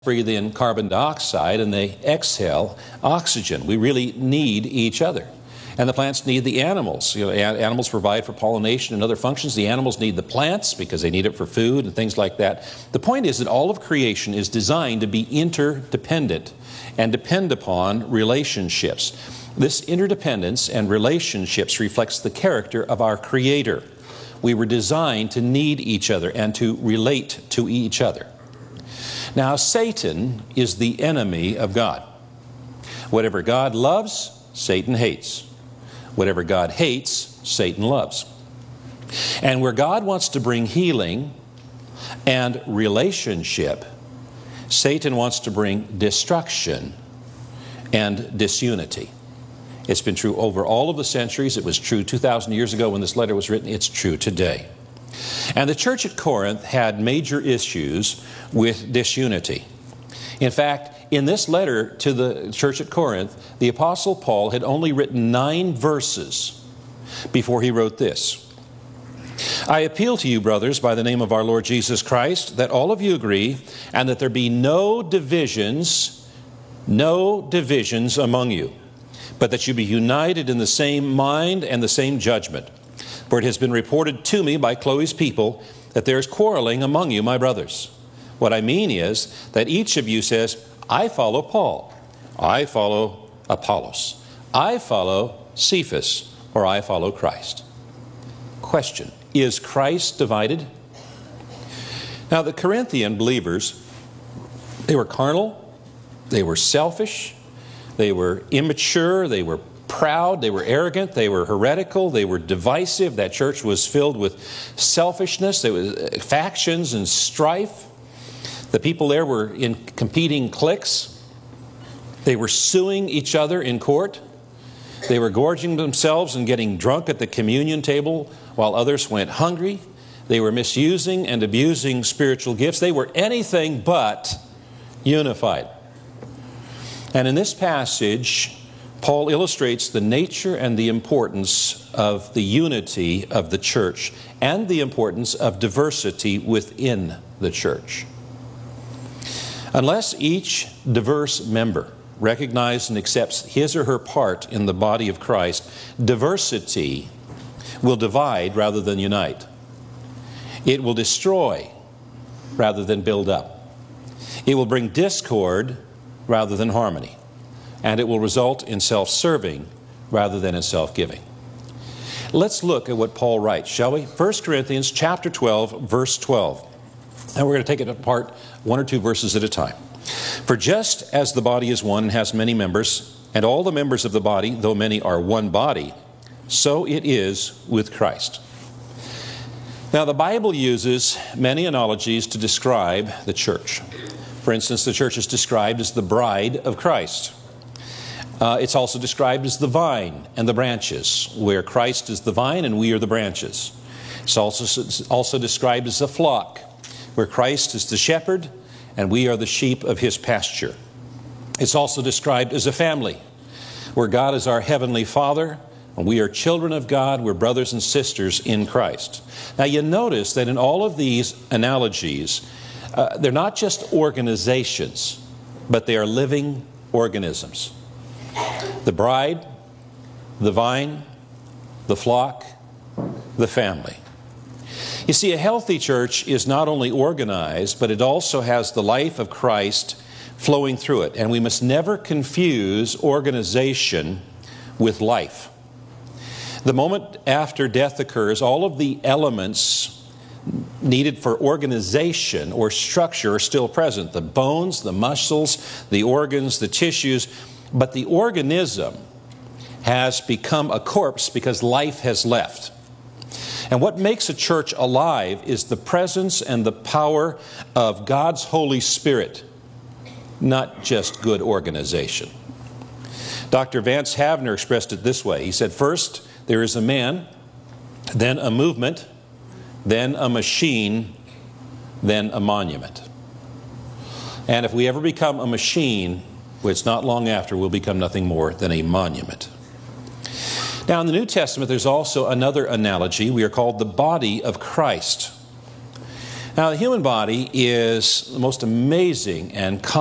breathe in carbon dioxide and they exhale oxygen. We really need each other. And the plants need the animals. Animals provide for pollination and other functions. The animals need the plants because they need it for food and things like that. The point is that all of creation is designed to be interdependent and depend upon relationships. This interdependence and relationships reflects the character of our Creator. We were designed to need each other and to relate to each other. Now, Satan is the enemy of God. Whatever God loves, Satan hates. Whatever God hates, Satan loves. And where God wants to bring healing and relationship, Satan wants to bring destruction and disunity. It's been true over all of the centuries. It was true 2,000 years ago when this letter was written. It's true today. And the church at Corinth had major issues with disunity. In fact, in this letter to the church at Corinth, the Apostle Paul had only written 9 verses before he wrote this. I appeal to you, brothers, by the name of our Lord Jesus Christ, that all of you agree, and that there be no divisions among you, but that you be united in the same mind and the same judgment. For it has been reported to me by Chloe's people that there is quarreling among you, my brothers. What I mean is that each of you says, I follow Paul, I follow Apollos, I follow Cephas, or I follow Christ. Question, is Christ divided? Now the Corinthian believers, they were carnal, they were selfish, they were immature, they were proud, they were arrogant, they were heretical, they were divisive. That church was filled with selfishness, there was factions and strife. The people there were in competing cliques. They were suing each other in court. They were gorging themselves and getting drunk at the communion table while others went hungry. They were misusing and abusing spiritual gifts. They were anything but unified. And in this passage, Paul illustrates the nature and the importance of the unity of the church and the importance of diversity within the church. Unless each diverse member recognizes and accepts his or her part in the body of Christ, diversity will divide rather than unite. It will destroy rather than build up. It will bring discord rather than harmony. And it will result in self-serving rather than in self-giving. Let's look at what Paul writes, shall we? 1 Corinthians chapter 12, verse 12. And we're going to take it apart 1 or 2 verses at a time. For just as the body is one and has many members, and all the members of the body, though many, are one body, so it is with Christ. Now, the Bible uses many analogies to describe the church. For instance, the church is described as the bride of Christ. It's also described as the vine and the branches, where Christ is the vine and we are the branches. It's also described as a flock, where Christ is the shepherd and we are the sheep of his pasture. It's also described as a family, where God is our heavenly Father and we are children of God, we're brothers and sisters in Christ. Now you notice that in all of these analogies, they're not just organizations, but they are living organisms. The bride, the vine, the flock, the family. You see, a healthy church is not only organized, but it also has the life of Christ flowing through it. And we must never confuse organization with life. The moment after death occurs, all of the elements needed for organization or structure are still present. The bones, the muscles, the organs, the tissues. But the organism has become a corpse because life has left. And what makes a church alive is the presence and the power of God's Holy Spirit, not just good organization. Dr. Vance Havner expressed it this way. He said, first, there is a man, then a movement, then a machine, then a monument. And if we ever become a machine, which not long after will become nothing more than a monument. Now in the New Testament, there's also another analogy. We are called the body of Christ. Now, the human body is the most amazing and